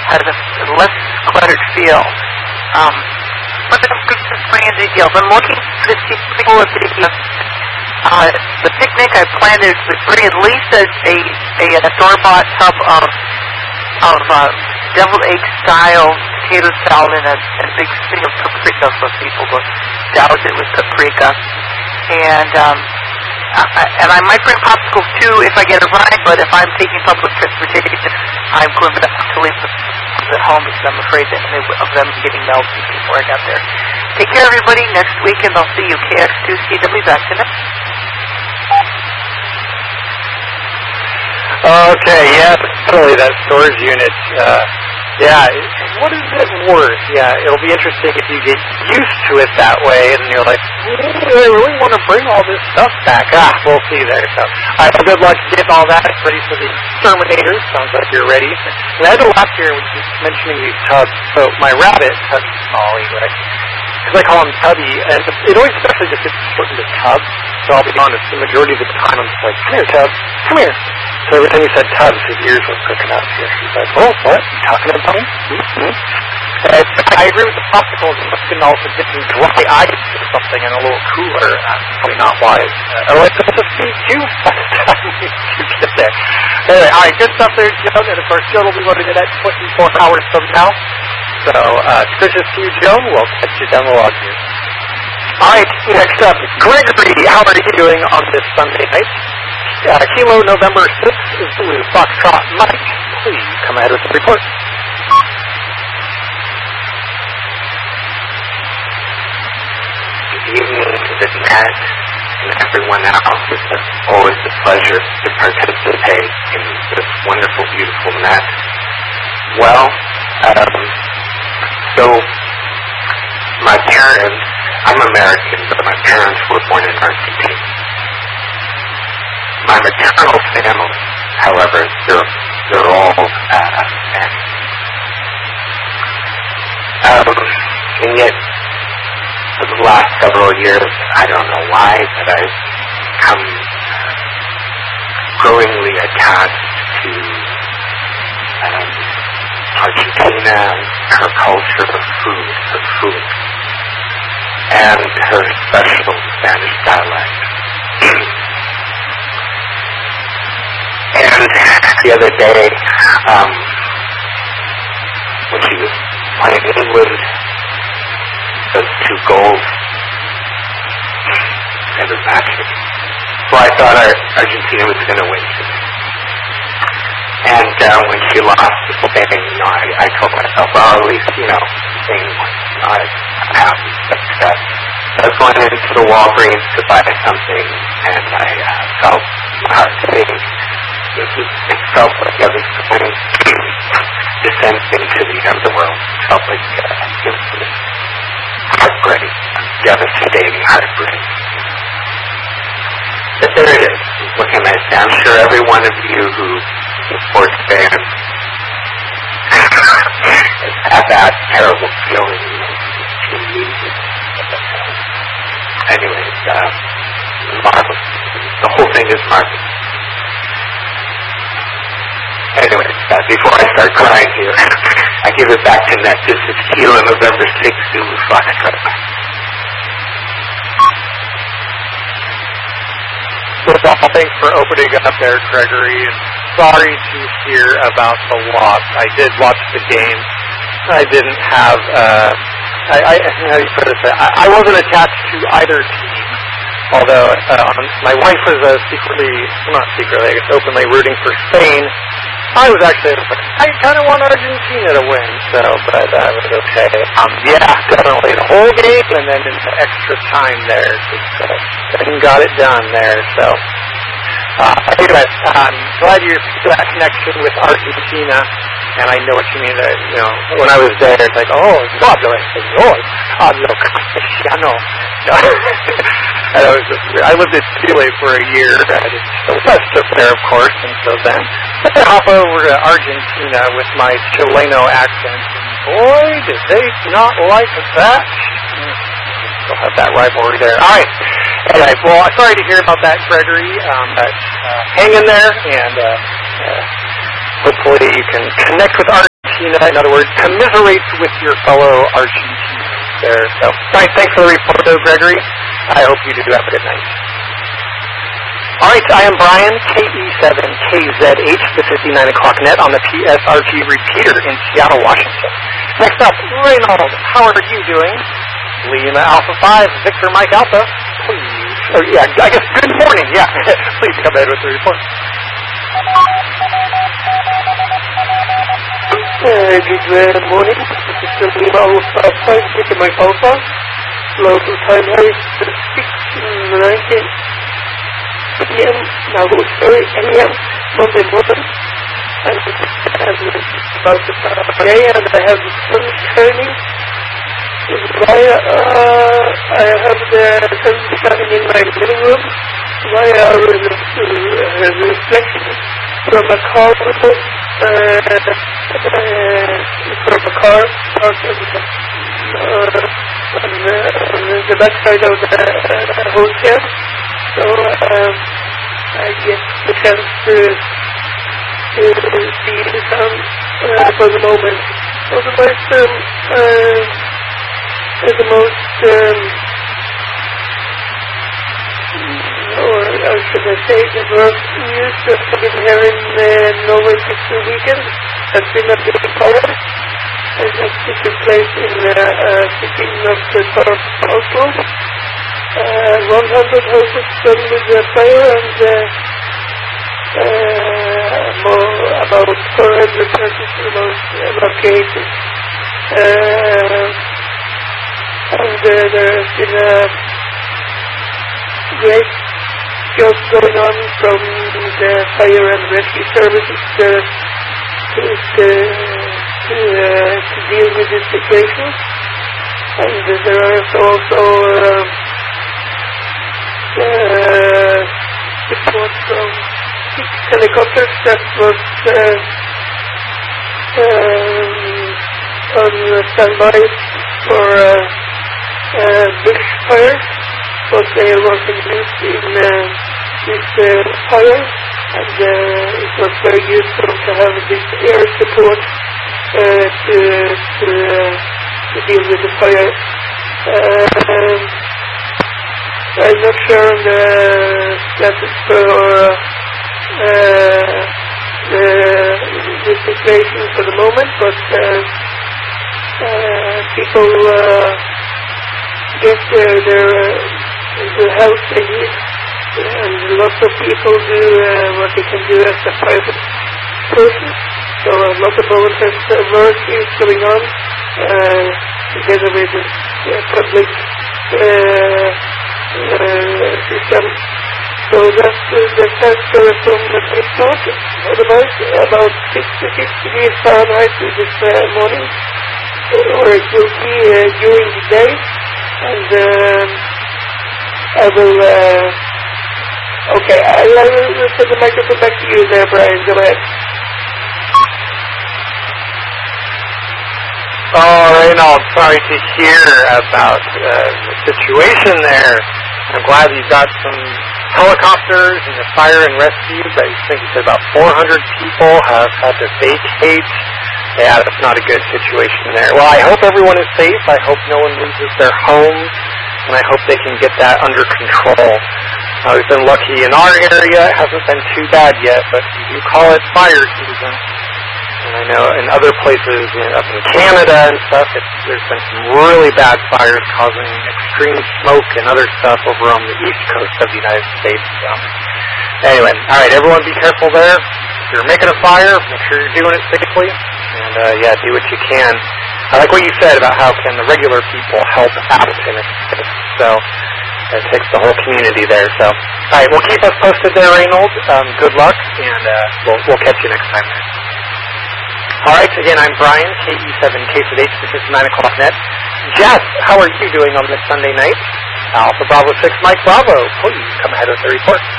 has a less cluttered feel. But the brand details. I'm looking to see people with the picnic. I plan to bring at least a store-bought tub of deviled egg style potato salad and a big thing of paprika for people to douse it with paprika. And I might bring popsicles too if I get a ride, but if I'm taking public transportation, I'm going to leave them at home because I'm afraid that of them getting melted before I got there. Take care, everybody. Next weekend I'll see you. KX2CW back tonight. Okay, yeah, totally, that storage unit. Yeah, what is it worth? Yeah, it'll be interesting if you get used to it that way, and you're like, I really want to bring all this stuff back. We'll see there. So, good luck getting all that ready for the exterminators. Sounds like you're ready. And I had to laugh here when you were mentioning these tubs. So, my rabbit, Molly, right? Because I call him Tubby, and it always especially just gets put in the tub. So I'll be honest, the majority of the time I'm just like, come here, Tub, come here. So every time he said Tubs, his ears were pricking up here. He's like, oh, what? You talking about me? Mm-hmm. I agree with the popsicles. It must have been also getting dry ice or something and a little cooler. That's probably not wise. Otherwise, it's just feed you by the time you get there. Anyway, all right, good stuff there, Joan. And of course, Joan will be loading it at 24 hours from now. So, suspicious to you, Joan. We'll catch you down the log here. All right, next up, Gregory, how are you doing on this Sunday night? Kilo November 6th is Blue Foxtrot Mike. Please come ahead with the report. Good evening to the net and everyone else. It's always a pleasure to participate in this wonderful, beautiful net. Well, so my parents, I'm American, but my parents were born in Argentina. My maternal family, however, they're all Spanish. And yet, for the last several years, I don't know why, but I've become growingly attached to Argentina, her culture of food, and her special Spanish dialect. And the other day, when she was playing England, those two goals, it was magic. So I thought Argentina was going to win today. And when she lost to Spain, I told myself, well, at least, Spain won. I'm happy. But I was going into the Walgreens to buy something, and I felt my heart sink. It felt like I was going descending to the underworld. It felt like infinite heartbreak, devastating heartbreak. But there it is. What can I say? I'm sure every one of you who's a sports fan has had that terrible feeling. Anyways, marvelous. The whole thing is marvelous. Anyways, before I start crying here, I give it back to Net. This is Kilo November 6th, Zulu Foxtrot. Well, thanks for opening up there, Gregory. And sorry to hear about the loss. I did watch the game. I didn't have, I wasn't attached to either team. Although my wife was I guess openly rooting for Spain. I was actually I kind of want Argentina to win, but that was okay. Yeah, definitely the whole game, and then in the extra time there, Spain got it done there. So, anyway, I'm glad you feel that connection with Argentina, and I know what you mean. When I was there, it's like, oh, no hablo español, hablo castellano. I lived in Chile for a year. I just west up there, of course, and so then I hop over to Argentina with my Chileno accent. Boy, did they not like that. Still have that rivalry there. All right. Anyway, well, sorry to hear about that, Gregory. But hang in there, and hopefully you can connect with Argentina Argentina. In other words, commiserate with your fellow Argentinians there. So, all right, thanks for the report, though, Gregory. I hope you do have a good night. All right, I am Brian, KE7KZH, the 59 o'clock net on the PSRG repeater in Seattle, Washington. Next up, Reynold, how are you doing? Lima Alpha 5, Victor Mike Alpha, please. Oh, yeah, I guess good morning, yeah. Please come ahead with the report. Good morning. This is Lima Alpha 5, Victor Mike Alpha. Local time is 6:19 p.m. Now, sorry, a.m. Monday morning. I'm about to start today, and I have the sun shining. I have the sun shining in my living room via a reflection from a car on the backside of the hotel. So I get the chance to see the sun for the moment. Otherwise, the most, or should I say, the worst news that I've been here in Norway this weekend has been a big fire that took place in the city of the South Oslo. 100 houses burned with the fire, and about 400 persons evacuated. And there has been a great job going on from the fire and rescue services to deal with the situation. And there are also report from 6 helicopters that was on standby for bushfires, but they wasn't used in this fire, and it was very useful to have this air support to deal with the fire. I'm not sure on the status for the situation for the moment, but people get the help they need, and lots of people do what they can do as a private person. So a lot of volunteer work is going on together with the public system. So that's the first story from the report. Otherwise, about 66 degrees Fahrenheit this morning, or it will be during the day. And I will, okay, I'll send the microphone back to you there, Brian. Go ahead. All right, I'm sorry to hear about the situation there. I'm glad you got some helicopters and the fire and rescue. I think you said about 400 people have had to vacate. Yeah, that's not a good situation there. Well, I hope everyone is safe. I hope no one loses their homes, and I hope they can get that under control. We've been lucky in our area. It hasn't been too bad yet, but we do call it fire season. And I know in other places, up in Canada and stuff, there's been some really bad fires causing extreme smoke and other stuff over on the east coast of the United States. So, anyway, all right, everyone be careful there. If you're making a fire, make sure you're doing it safely. And, do what you can. I like what you said about how can the regular people help out in it. So it takes the whole community there. So, all right, well, keep us posted there, Reynold. Good luck, and we'll catch you next time. All right, again, I'm Brian, KE7KZH, this is 9 o'clock net. Jeff, how are you doing on this Sunday night? Alpha Bravo 6, Mike Bravo, please come ahead with the report.